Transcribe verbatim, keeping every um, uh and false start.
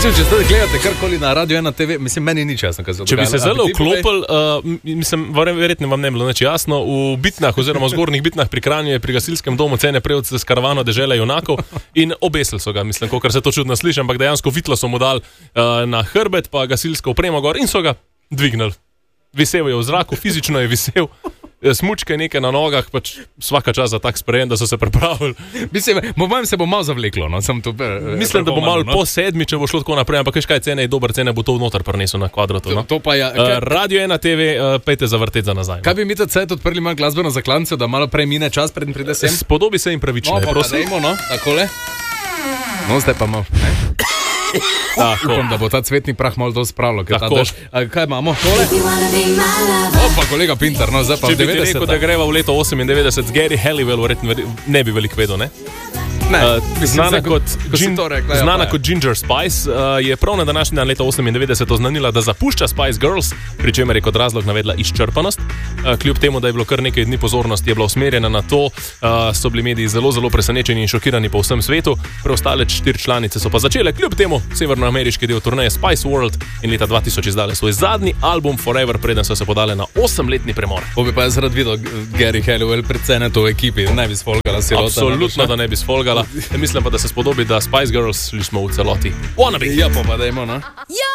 Mislim, če zdaj gledate karkoli na Radio ena te ve, mislim, meni ni jasno, kaj se dogaja. Če bi se zelo vklopili, uh, mislim, verjetno vam ne bilo nič jasno, v Bitnah oziroma v zgornjih Bitnah pri Kranju je pri gasilskem domu cene prevod s karavano dežele junakov in obesili so ga, mislim, kolikor se to čudno sliši, ampak dejansko vitlo so mu dali uh, na hrbet, pa gasilsko opremo gor in so ga dvignili. Visel je v zraku, fizično je visel. Smučke nekaj na nogah, pač vsaka čas za tak sprejem, da so se pripravili. Mislim, mojem se bo malo zavleklo, no, sem tu. Eh, Mislim, da bo malo no? po sedmi, če bo šlo tako naprej, ampak kaj cene je dober, cene bo to vnotar prinesel na kvadratu. No? To, to pa je. Uh, Radio ena te ve, uh, pejte zavrteti za nazaj. Kaj bi mi ta cajt odprli malo glasbeno zaklanco, da malo prej mine čas, preden pride sem? Spodobi se jim pravično, no, prosim. Dajmo, no, takole. No, zdaj pa malo. Tako. Upam, da bo ta cvetni prah malo dosti spravilo. Kaj imamo? Tole? Opa, kolega Pintar, no zdaj pa v devetdesetih. Če bi ti rekel, da greva v leto osemindevetdeset z Gary Halliwell, verjetno ne bi veliko vedel, ne? Ne, uh, znana se, kot, ko gin, rekla, znana ja, kot Ginger Spice uh, je prav na današnji dan leta osemindevetdeset oznanila, da zapušča Spice Girls, pri čemer je kot razlog navedla izčrpanost. Uh, kljub temu, da je bilo kar nekaj dni pozornosti je bila usmerjena na to, uh, so bili mediji zelo, zelo presenečeni in šokirani po vsem svetu. Preostale štiri članice so pa začele kljub temu severnoameriški del turneje Spice World in leta dva tisoč izdale svoj zadnji album Forever, preden so se podale na osemletni premor. Bo bi pa jaz rad videl Gary Halliwell predvsem to v ekipi, ne bi sfolgala sirota. Absolutno, da ne bi sfolgala. Mislim pa, da se spodobi, da Spice Girls slišimo v celoti. Wannabe. Ja, pa pa dajmo, no.